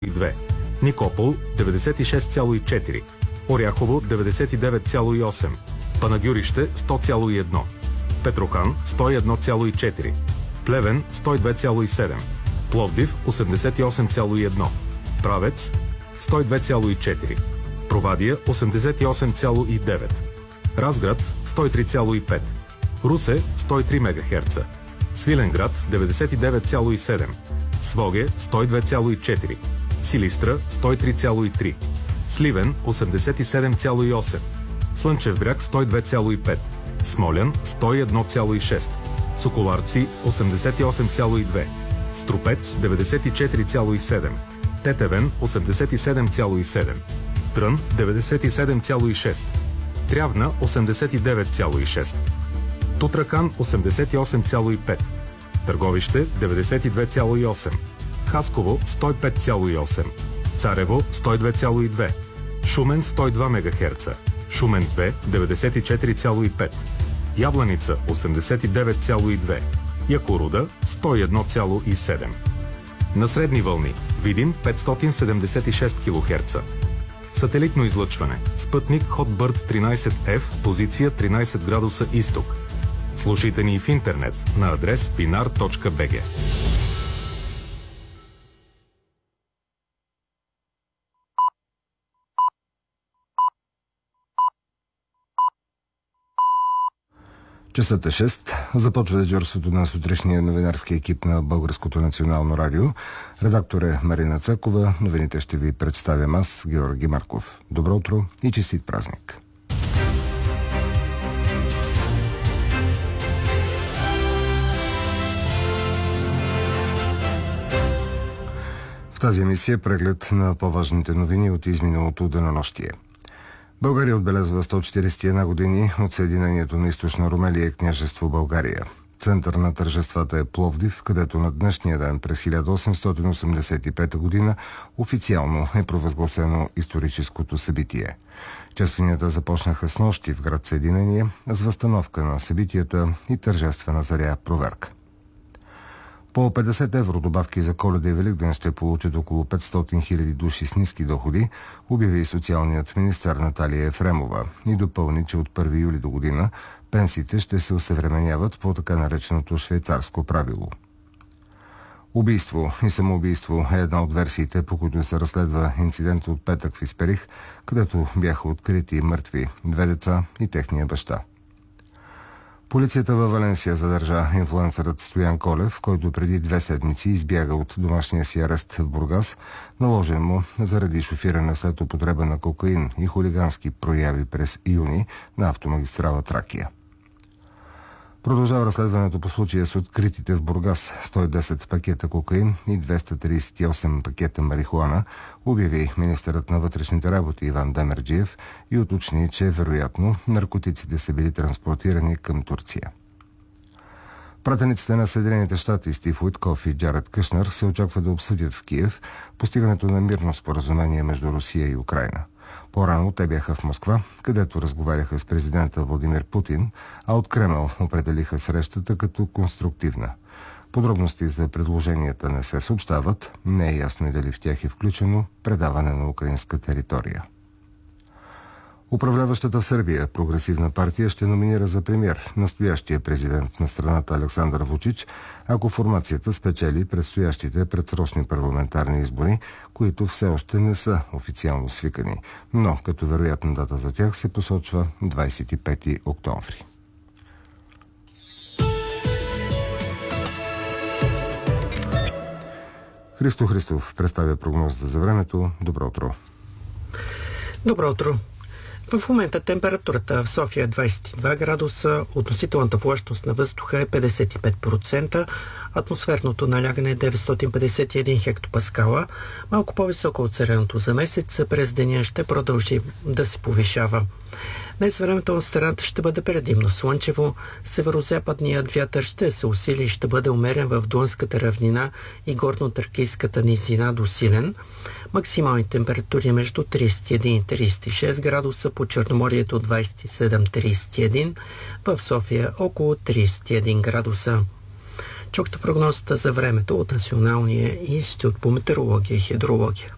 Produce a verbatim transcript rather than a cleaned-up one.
две, Никопол деветдесет и шест цяло и четири, Оряхово деветдесет и девет цяло и осем, Панагюрище сто цяло и едно, Петрохан сто и едно цяло и четири, Плевен сто и две цяло и седем, Пловдив осемдесет и осем цяло и едно, Правец сто и две цяло и четири, Провадия осемдесет и осем цяло и девет, Разград сто и три цяло и пет, Русе сто и три мегахерца, Свиленград деветдесет и девет цяло и седем, Своге сто и две цяло и четири, Силистра сто и три цяло и три, Сливен осемдесет и седем цяло и осем, Слънчев бряг сто и две цяло и пет, Смолян сто и едно цяло и шест, Соколарци осемдесет и осем цяло и две, Струпец деветдесет и четири цяло и седем, Тетевен осемдесет и седем цяло и седем, Трън деветдесет и седем цяло и шест, Трявна осемдесет и девет цяло и шест, Тутракан осемдесет и осем цяло и пет, Търговище деветдесет и две цяло и осем, Хасково сто и пет цяло и осем, Царево сто и две цяло и две, Шумен сто и два мегахерца, Шумен две деветдесет и четири цяло и пет, Ябланица осемдесет и девет цяло и две, Якоруда сто и едно цяло и седем. На средни вълни Видин петстотин седемдесет и шест килохерца. Сателитно излъчване. Спътник Hotbird тринайсет еф, позиция тринайсет градуса изток. Слушайте ни в интернет на адрес пинар точка би джи. Часът е шест. Започва дежурството на сутрешния новинарски екип на Българското национално радио. Редактор е Марина Цекова. Новините ще ви представям аз, Георги Марков. Добро утро и честит празник! В тази емисия преглед на по-важните новини от изминалото денонощие. България отбелязва сто четирийсет и една години от съединението на Източна Румелия и княжество България. Център на тържествата е Пловдив, където на днешния ден през хиляда осемстотин осемдесет и пета година официално е провъзгласено историческото събитие. Честванията започнаха с нощи в град Съединение с възстановка на събитията и тържествена заря проверка. По петдесет евро добавки за Коледа и Великден ще получат около петстотин хиляди души с ниски доходи, обяви социалният министър Наталия Ефремова и допълни, че от първи юли до година пенсиите ще се осъвременяват по така нареченото швейцарско правило. Убийство и самоубийство е една от версиите, по които се разследва инцидент от петък в Исперих, където бяха открити мъртви две деца и техния баща. Полицията във Валенсия задържа инфлуенсърът Стоян Колев, който преди две седмици избяга от домашния си арест в Бургас, наложен му заради шофиране след употреба на кокаин и хулигански прояви през юни на автомагистрала Тракия. Продължава разследването по случая с откритите в Бургас сто и десет пакета кокаин и двеста трийсет и осем пакета марихуана, обяви министърът на вътрешните работи Иван Демерджиев и уточни, че вероятно наркотиците са били транспортирани към Турция. Пратениците на Съединените щати Стив Уитков и Джаред Кушнер се очаква да обсъдят в Киев постигането на мирно споразумение между Русия и Украйна. По-рано те бяха в Москва, където разговаряха с президента Владимир Путин, а от Кремъл определиха срещата като конструктивна. Подробности за предложенията не се съобщават, не е ясно и дали в тях е включено предаване на украинска територия. Управляващата в Сърбия прогресивна партия ще номинира за премиер настоящия президент на страната Александър Вучич, ако формацията спечели предстоящите предсрочни парламентарни избори, които все още не са официално свикани, но като вероятна дата за тях се посочва двадесет и пети октомври. Христо Христов представя прогнозата за времето. Добро утро! Добро утро! В момента температурата в София е двадесет и два градуса, относителната влажност на въздуха е петдесет и пет процента, атмосферното налягане е деветстотин петдесет и един хектопаскала, малко по-високо от средното за месец, през деня ще продължи да се повишава. Днес времето в страната ще бъде предимно слънчево, северо-западният вятър ще се усили и ще бъде умерен в Дунската равнина и горно-тракийската низина до силен. Максимални температури между тридесет и един и тридесет и шест градуса, по Черноморието двадесет и седем до тридесет и един, в София около тридесет и един градуса. Чухте прогнозата за времето от Националния институт по метеорология и хидрология.